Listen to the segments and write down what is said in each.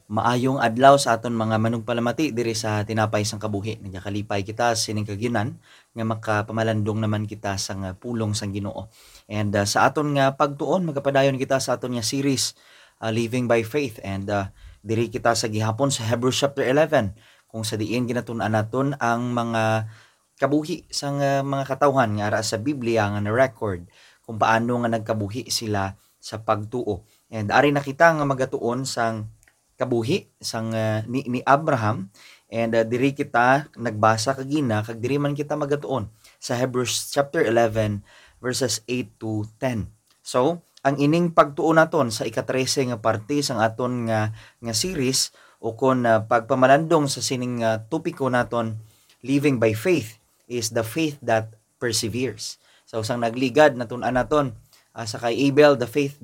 Maayong adlaw sa aton mga manungpalamati diri sa tinapay sang kabuhi. Nagakalipay kita sining kagyunan nga makapamalandong naman kita sa nga pulong sang Ginoo. And sa aton nga pagtuon magapadayon kita sa aton nga series Living by Faith, and diri kita sa gihapon sa Hebrews chapter 11 kung sa diin ginatun-an naton ang mga kabuhi sang mga katawhan nga ara sa Biblia nga na-record kung paano nga nagkabuhi sila sa pagtuo. And ari na kita nga magatuon sang kabuhi sang ni Abraham, and diri kita nagbasa kagina kag diri man kita magatuon sa Hebrews chapter 11 verses 8 to 10. So ang ining pagtuon naton sa ika-13 nga parte sang aton nga series o kon pagpamalandong sa sining topiko naton, living by faith is the faith that perseveres. So sang nagligad natun-an naton sa kay Abel, the faith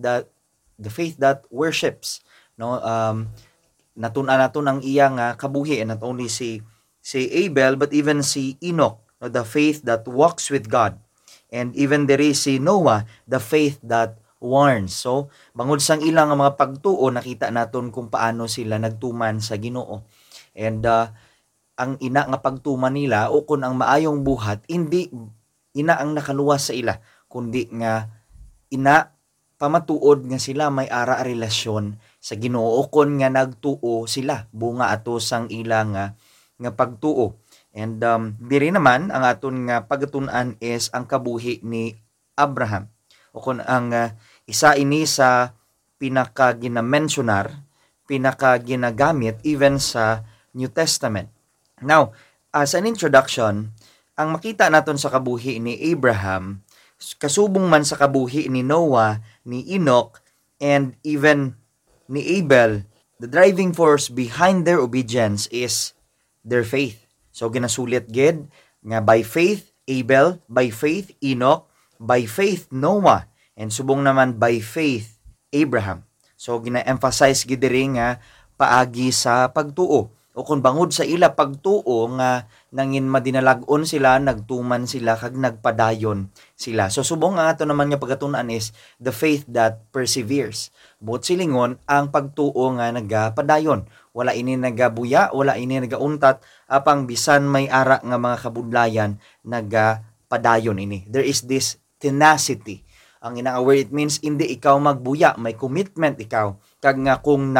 that worships, no. Natun-an naton ang iya nga kabuhi, and not only si Abel but even si Enoch, no, the faith that walks with God, and even diri si Noah, the faith that warns. So bangod sang ilang mga pagtuo nakita naton kung paano sila nagtuman sa Ginoo, and ang ina nga pagtuman nila o kun ang maayong buhat hindi ina ang nakaluwas sa ila, kundi nga ina pamatuod nga sila may ara relasyon sa Ginoo kon nga nagtuo sila bunga ato sang ilang nga pagtuo. And diri naman ang aton nga pagatun-an is ang kabuhi ni Abraham, o kon ang isa ini sa pinaka-ginamensionar, pinaka-ginagamit even sa New Testament. Now, as an introduction, ang makita naton sa kabuhi ni Abraham kasubong man sa kabuhi ni Noah, ni Enoch, and even ni Abel, the driving force behind their obedience is their faith. So ginasulit gid nga by faith Abel, by faith Enoch, by faith Noah, and subong naman by faith Abraham. So gina-emphasize gid diri nga paagi sa pagtuo, o kung bangod sa ila pagtuo nga nangin madinalag-on sila, nagtuman sila kag nagpadayon sila. So subong nga ato naman nga pagatunan is the faith that perseveres. Buot silingon ang pagtuo nga nagapadayon. Wala ini nagabuya, wala ini nagauntat, apang bisan may ara nga mga kabudlayan nagapadayon ini. There is this tenacity. Ang inang word, it means hindi ikaw magbuya, may commitment ikaw. Kag nga kung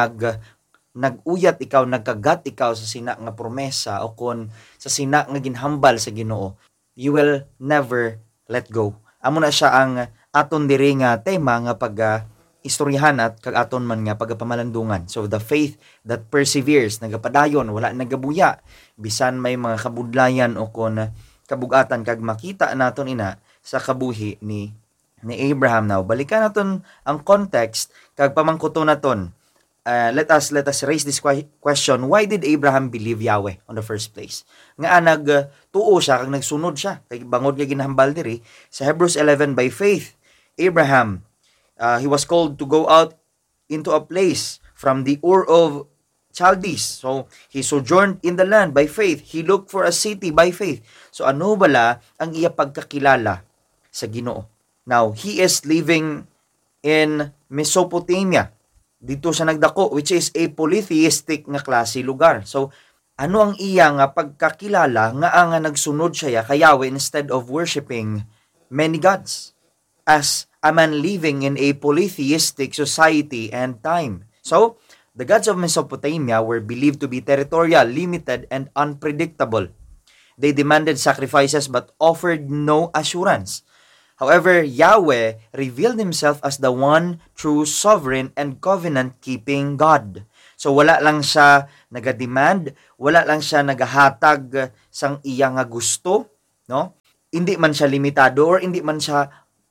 naguyat ikaw, nagkagat ikaw sa sina nga promesa o kon sa sina nga ginhambal sa Ginoo, you will never let go. Amo na siya ang aton diri nga tema nga istoryahan at kag aton man nga pagapamalandungan. So the faith that perseveres, nagapadayon, wala nagabuya bisan may mga kabudlayan o kon kabugatan, kag makita naton ina sa kabuhi ni Abraham. Now balikan naton ang context kag pamangkuton naton. Let us raise this question. Why did Abraham believe Yahweh on the first place? Nga nagtuo siya kag nagsunod siya kay bangod nga ginahambal diri sa Hebrews 11, by faith Abraham, he was called to go out into a place from the Ur of Chaldees. So he sojourned in the land by faith. He looked for a city by faith. So ano bala ang iya pagkakilala sa Ginoo? Now he is living in Mesopotamia. Dito sa nagdako, which is a polytheistic nga klase lugar. So, ano ang iya nga pagkakilala nga nagsunod siya kay Yahweh instead of worshiping many gods as a man living in a polytheistic society and time? So, the gods of Mesopotamia were believed to be territorial, limited, and unpredictable. They demanded sacrifices but offered no assurance. However, Yahweh revealed himself as the one true sovereign and covenant-keeping God. So wala lang siya nagademand, wala lang siya nagahatag sang iya nga gusto, no? Hindi man siya limitado or hindi man siya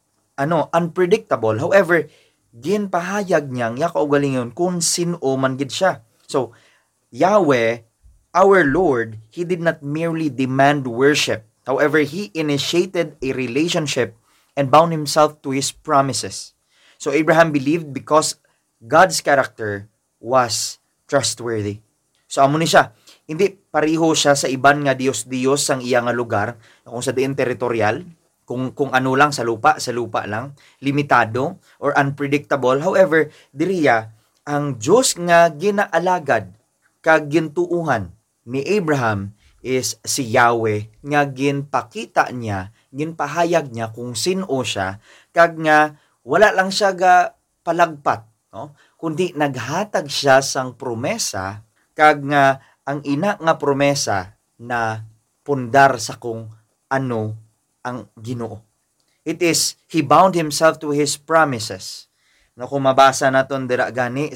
unpredictable. However, ginpahayag niyang kaugalingon kung sino man gid siya. So, Yahweh, our Lord, he did not merely demand worship. However, he initiated a relationship and bound himself to his promises. So Abraham believed because God's character was trustworthy. So amo ni siya, hindi pareho siya sa iban nga Diyos sang iya nga lugar, kung sa diin territorial, kung ano lang sa lupa lang, limitado or unpredictable. However, diriya ang Dios nga ginaalagad kag gintuuhan ni Abraham is si Yahweh nga ginpakita niya, ginpahayag niya kung sino siya, kag nga wala lang siya ga palagpat, no? Kundi naghatag siya sang promesa, kag nga ang ina nga promesa na pundar sa kung ano ang Ginoo. It is, He bound Himself to His promises. No, kung mabasa naton dira gani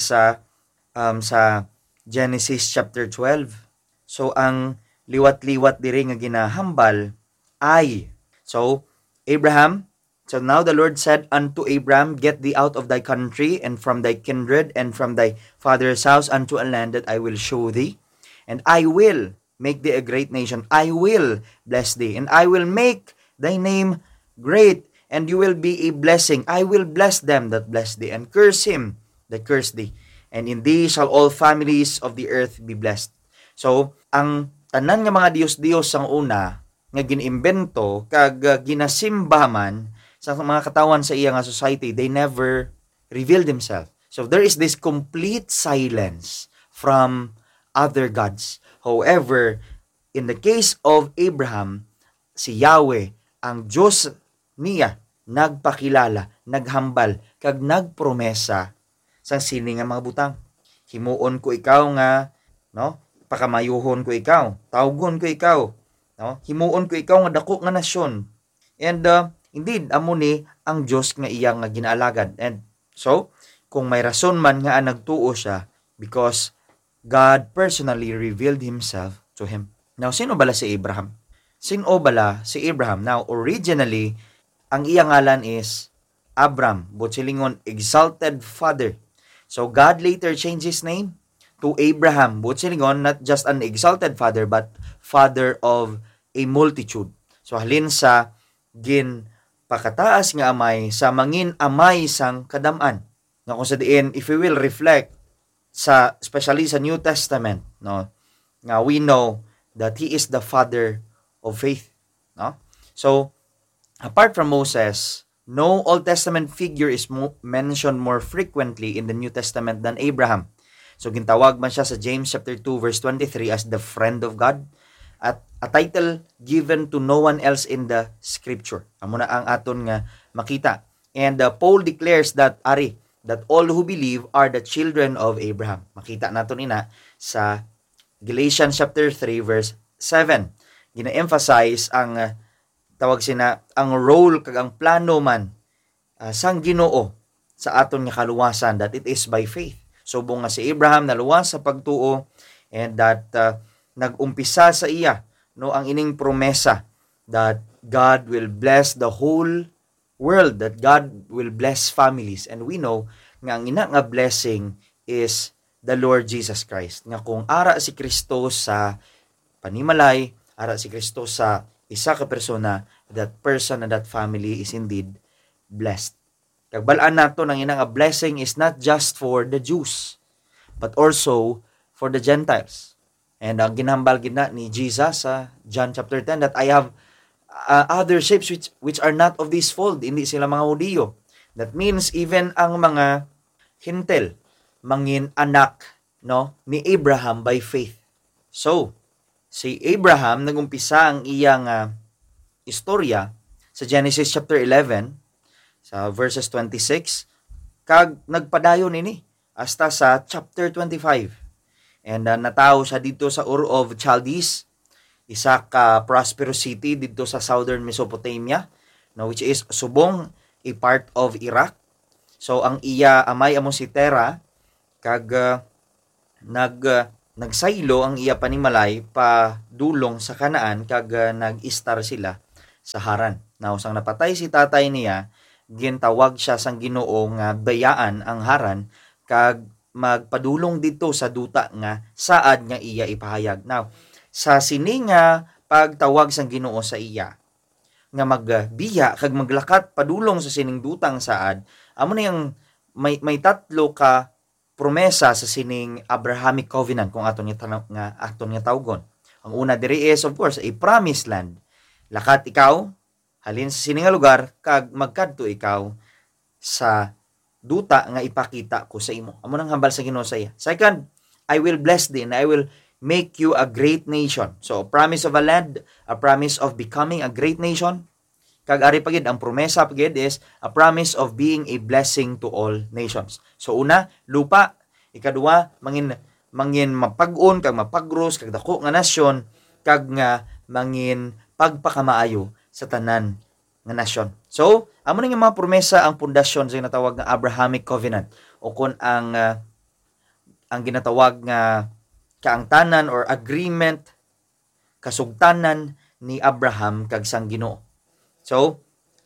sa Genesis chapter 12. So ang liwat-liwat diri nga ginahambal ay, so Abraham, so now the Lord said unto Abraham, get thee out of thy country and from thy kindred and from thy father's house unto a land that I will show thee, and I will make thee a great nation. I will bless thee, and I will make thy name great, and you will be a blessing. I will bless them that bless thee, and curse him that curse thee. And in thee shall all families of the earth be blessed. So, ang tanan nga mga Dios-Dios sang una, nga ginimbento, kag ginasimba man, sa mga katawan sa iya nga society, they never revealed themselves. So, there is this complete silence from other gods. However, in the case of Abraham, si Yahweh, ang Diyos niya, nagpakilala, naghambal, kag nagpromesa sang sini nga mga butang. Himuon ko ikaw nga, no? Pakamayuhon ko ikaw, tawgon ko ikaw, no? Himuon ko ikaw nga dako nga nasyon. And indeed, amo ni ang Dios nga iya nga ginaalagad. And so, kung may rason man nga nagtuo siya, because God personally revealed Himself to him. Now, sino bala si Abraham? Sino bala si Abraham? Now, originally, ang iyang ngalan is Abram, Butchilingon, exalted father. So, God later changed his name to Abraham, Butchilingon, not just an exalted father, but father of a multitude. So, halin sa pakataas nga amay, sa mangin amay sang kadaman. No, kung sa diin, if we will reflect, especially sa New Testament, no, nga we know that He is the father of faith, no? So, apart from Moses, no Old Testament figure is mentioned more frequently in the New Testament than Abraham. So, gintawag man siya sa James chapter 2 verse 23 as the friend of God, at a title given to no one else in the scripture. Amo na ang aton nga makita. And Paul declares that all who believe are the children of Abraham. Makita naton ina sa Galatians chapter 3 verse 7. Gina-emphasize ang ang role kag ang plano man sang Ginoo sa aton nga kaluwasan, that it is by faith. So bunga si Abraham naluwas sa pagtuo, and that nagumpisa sa iya no ang ining promesa that God will bless the whole world, that God will bless families. And we know nga ang ina nga blessing is the Lord Jesus Christ. Nga kung ara si Kristo sa panimalay, ara si Kristo sa isa ka persona, that person and that family is indeed blessed. Kagbalaan nato nang ina nga blessing is not just for the Jews, but also for the Gentiles. And ang ginhambal gina ni Jesus sa John chapter 10, that I have other sheep which are not of this fold, hindi sila mga Hudiyo. That means even ang mga Hintil, mangin anak no ni Abraham by faith. So, si Abraham nagumpisa ang iyang istorya sa Genesis chapter 11 sa verses 26, kag nagpadayon ini hasta sa chapter 25. And natawo siya dito sa Ur of Chaldees, isa ka prosperous city dito sa southern Mesopotamia, no, which is subong a part of Iraq. So ang iya amay amo si Tera, kag nagsaylo ang iya panimalay pa dulong sa Kanaan, kag nag-istar sila sa Haran. Now sang napatay si tatay niya, gintawag siya sang Ginoo nga bayaan ang Haran, kag magpadulong dito sa duta nga saad nga iya ipahayag. Now sa sini nga pagtawag sang Ginoo sa iya nga magbiya kag maglakat padulong sa sining dutang saad, amo na yung may tatlo ka promesa sa sining Abrahamic covenant kung aton nga tawgon. Ang una diri is of course a promised land. Lakat ikaw halin sa sining nga lugar kag magkadto ikaw sa duta nga ipakita ko sa imo. Amo nang hambal sa Ginoo sa iya. Second, I will bless thee and I will make you a great nation. So, promise of a land, a promise of becoming a great nation. Kag ari pagid ang promesa pagid is a promise of being a blessing to all nations. So una, lupa. Ikaduha, mangin mapag-on kag mapagros kag dako nga nasyon kag nga mangin pagpakamaayo sa tanan nga nasyon. So, amo ning mga promesa ang pundasyon sa ginatawag nga Abrahamic covenant o kun ang ginatawag nga kaangtanan or agreement kasugtanan ni Abraham kag sang Ginoo. So,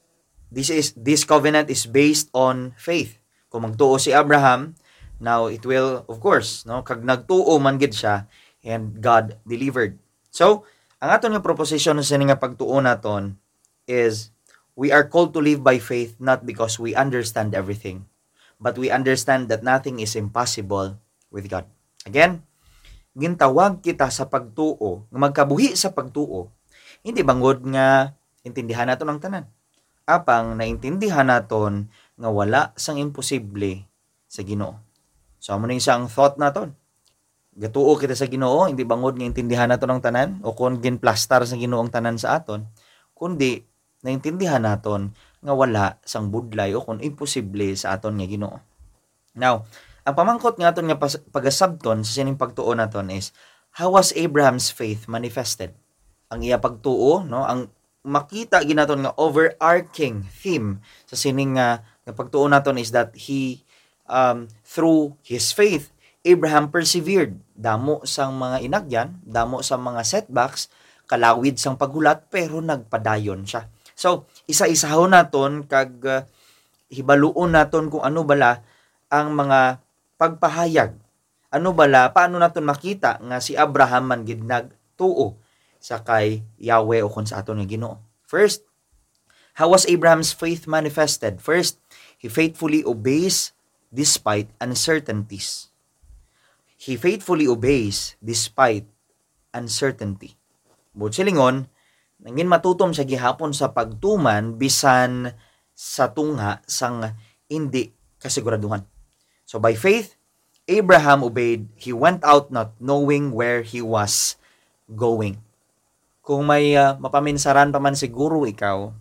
this covenant is based on faith. Kung magtuo si Abraham, now it will, of course, no, kag nagtuo man gid siya and God delivered. So, ang aton nga proposition sa nga pagtuo naton is we are called to live by faith not because we understand everything, but we understand that nothing is impossible with God. Again, gintawag kita sa pagtuo, nga magkabuhi sa pagtuo, hindi bangod nga intindihan naton ang tanan. Apang naintindihan naton nga wala sang imposible sa Ginoo. So amo ning isang thought naton. Gatuo kita sa Ginoo, hindi bangod nga intindihan naton ang tanan o kun ginplastar sa Ginoo ang tanan sa aton, kundi naintindihan naton nga wala sang budlay o kun imposible sa aton nga Ginoo. Now, ang pamangkot nga aton nga pagasabton sa sining pagtuo naton is how was Abraham's faith manifested? Ang iya pagtuo, no, ang makita ginaton nga overarching theme sa sining nga pagtuo naton is that he through his faith Abraham persevered damo sang mga inagyan, damo sang mga setbacks, kalawid sang paghulat pero nagpadayon siya. So isa-isahon naton kag hibaluon naton kung ano bala ang mga pagpahayag, ano bala paano naton makita nga si Abraham man gid nagtuo sa kay Yahweh o kung sa aton nga Ginoo. First, how was Abraham's faith manifested? First, he faithfully obeys despite uncertainties. He faithfully obeys despite uncertainty. Bukod silingon, nangin matutom sa gihapon sa pagtuman bisan sa tungha sang hindi kasiguraduhan. So by faith, Abraham obeyed. He went out not knowing where he was going. Kung may mapaminsaran pa man siguro ikaw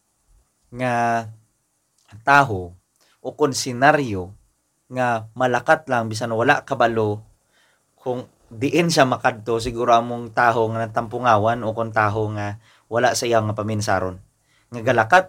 nga taho o kung senaryo nga malakat lang bisan wala kabalo kung diin siya makadto siguro among taho nga natampungawan o kung taho nga wala sa iyang paminsaron nga galakat